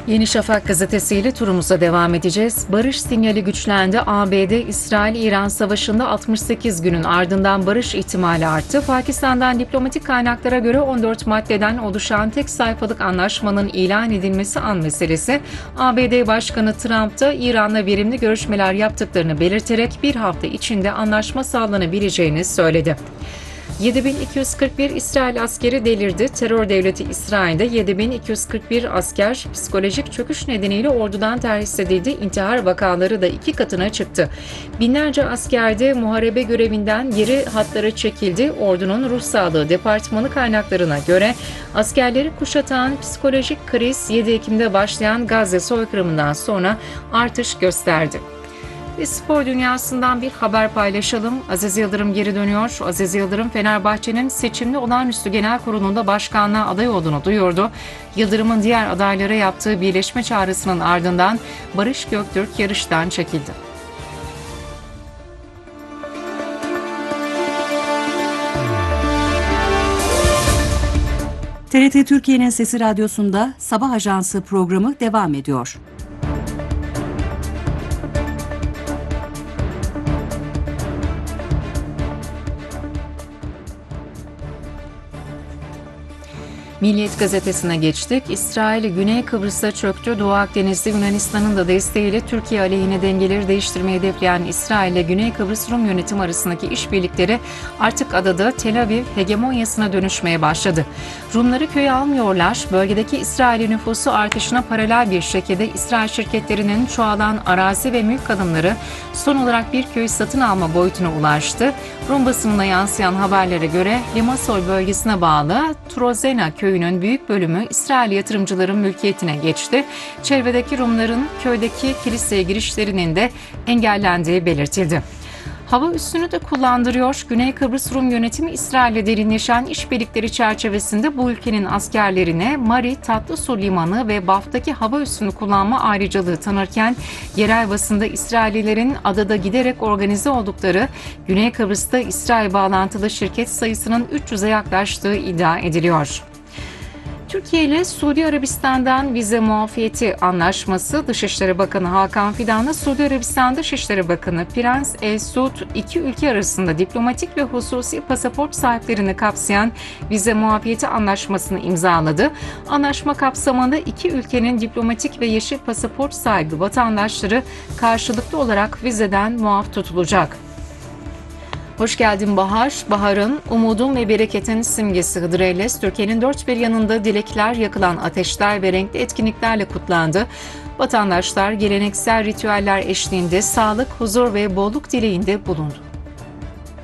Yeni Şafak gazetesiyle turumuza devam edeceğiz. Barış sinyali güçlendi. ABD, İsrail-İran savaşında 68 günün ardından barış ihtimali arttı. Pakistan'dan diplomatik kaynaklara göre 14 maddeden oluşan tek sayfalık anlaşmanın ilan edilmesi an meselesi. ABD Başkanı Trump da İran'la verimli görüşmeler yaptıklarını belirterek bir hafta içinde anlaşma sağlanabileceğini söyledi. 7.241 İsrail askeri delirdi. Terör devleti İsrail'de 7.241 asker psikolojik çöküş nedeniyle ordudan terhis edildi. İntihar vakaları da 2 katına çıktı. Binlerce asker de muharebe görevinden geri hatlara çekildi. Ordunun ruh sağlığı departmanı kaynaklarına göre askerleri kuşatan psikolojik kriz 7 Ekim'de başlayan Gazze soykırımından sonra artış gösterdi. Ve spor dünyasından bir haber paylaşalım. Aziz Yıldırım geri dönüyor. Aziz Yıldırım, Fenerbahçe'nin seçimli olağanüstü genel kurulunda başkanlığa aday olduğunu duyurdu. Yıldırım'ın diğer adaylara yaptığı birleşme çağrısının ardından Barış Göktürk yarıştan çekildi. TRT Türkiye'nin Sesi Radyosu'nda Sabah Ajansı programı devam ediyor. Milliyet gazetesine geçtik. İsrail Güney Kıbrıs'ta çöktü. Doğu Akdeniz'de Yunanistan'ın da desteğiyle Türkiye aleyhine dengeleri değiştirmeyi hedefleyen İsrail ile Güney Kıbrıs Rum yönetim arasındaki işbirlikleri artık adada Tel Aviv hegemonyasına dönüşmeye başladı. Rumları köye almıyorlar. Bölgedeki İsrail nüfusu artışına paralel bir şekilde İsrail şirketlerinin çoğalan arazi ve mülk alımları son olarak bir köyü satın alma boyutuna ulaştı. Rum basınına yansıyan haberlere göre Limassol bölgesine bağlı Trozena köyünün büyük bölümü İsrail yatırımcıların mülkiyetine geçti. Çevredeki Rumların köydeki kiliseye girişlerinin de engellendiği belirtildi. Hava üssünü de kullandırıyor. Güney Kıbrıs Rum yönetimi İsrail'le derinleşen işbirlikleri çerçevesinde bu ülkenin askerlerine Mari, Tatlısu Limanı ve Baf'taki hava üssünü kullanma ayrıcalığı tanırken yerel basında İsraillilerin adada giderek organize oldukları Güney Kıbrıs'ta İsrail bağlantılı şirket sayısının 300'e yaklaştığı iddia ediliyor. Türkiye ile Suudi Arabistan'dan vize muafiyeti anlaşması. Dışişleri Bakanı Hakan Fidan'la Suudi Arabistan Dışişleri Bakanı Prens El Suud iki ülke arasında diplomatik ve hususi pasaport sahiplerini kapsayan vize muafiyeti anlaşmasını imzaladı. Anlaşma kapsamında iki ülkenin diplomatik ve yeşil pasaport sahibi vatandaşları karşılıklı olarak vizeden muaf tutulacak. Hoş geldin Bahar. Bahar'ın, umudun ve bereketin simgesi Hıdrellez, Türkiye'nin dört bir yanında dilekler, yakılan ateşler ve renkli etkinliklerle kutlandı. Vatandaşlar geleneksel ritüeller eşliğinde sağlık, huzur ve bolluk dileğinde bulundu.